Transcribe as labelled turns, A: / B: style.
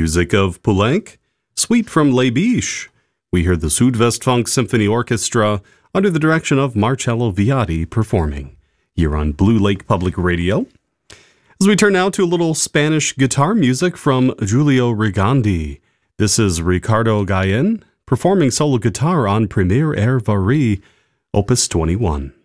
A: Music of Poulenc, Suite from Les Biches. We heard the Südwestfunk Symphony Orchestra under the direction of Marcello Viatti performing here on Blue Lake Public Radio. As we turn now to a little Spanish guitar music from Giulio Rigandi. This is Ricardo Gallen performing solo guitar on Premier Air Varie, Opus 21.